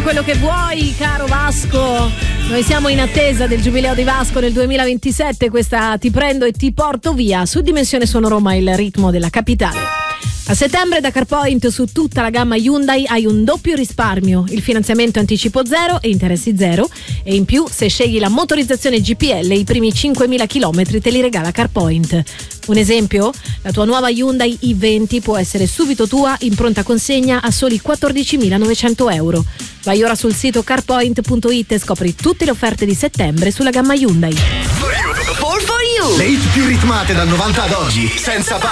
quello che vuoi, caro Vasco. Noi siamo in attesa del Giubileo di Vasco nel 2027. Questa Ti prendo e ti porto via. Su Dimensione Suono Roma, il ritmo della capitale. A settembre da CarPoint su tutta la gamma Hyundai hai un doppio risparmio, il finanziamento anticipo zero e interessi zero, e in più se scegli la motorizzazione GPL i primi 5.000 km te li regala CarPoint. Un esempio? La tua nuova Hyundai i20 può essere subito tua in pronta consegna a soli 14.900 euro. Vai ora sul sito carpoint.it e scopri tutte le offerte di settembre sulla gamma Hyundai. For you. Le hit più ritmate dal 90 ad oggi, senza